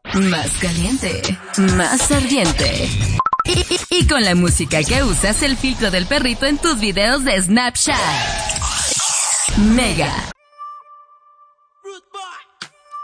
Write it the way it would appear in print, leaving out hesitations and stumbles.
más caliente, más ardiente. Y con la música que usas, el filtro del perrito en tus videos de Snapchat. Mega.